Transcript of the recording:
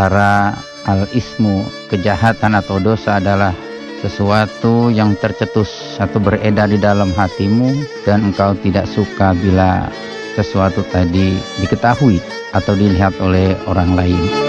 Para al-ismu, kejahatan atau dosa adalah sesuatu yang tercetus atau beredar di dalam hatimu dan engkau tidak suka bila sesuatu tadi diketahui atau dilihat oleh orang lain.